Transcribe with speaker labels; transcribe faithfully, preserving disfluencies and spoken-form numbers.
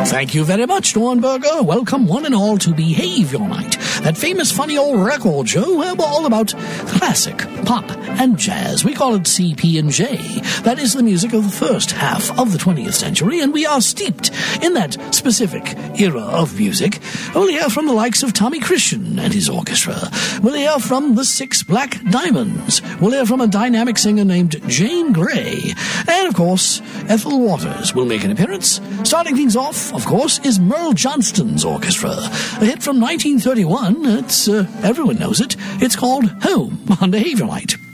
Speaker 1: Thank you very much, Dornberger. Welcome one and all to Behave Your Night, that famous funny old record show where we're all about classic, pop, and jazz. We call it C P and J. That is the music of the first half of the twentieth century, and we are steeped in that specific era of music. We'll hear from the likes of Tommy Christian and his orchestra. We'll hear from the Six Black Diamonds. We'll hear from a dynamic singer named Jane Grey. And, of course, Ethel Waters will make an appearance. Starting things off, of course, is Merle Johnston's orchestra. A hit from nineteen thirty-one. It's, uh, everyone knows it. It's called Home on Behave Your Night.